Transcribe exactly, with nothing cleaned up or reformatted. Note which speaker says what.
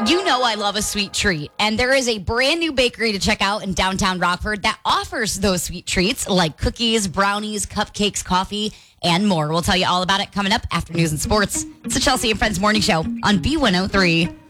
Speaker 1: You know I love a sweet treat, and there is a brand new bakery to check out in downtown Rockford that offers those sweet treats like cookies, brownies, cupcakes, coffee, and more. We'll tell you all about it coming up after news and sports. It's the Chelsea and Friends Morning Show on B one oh three.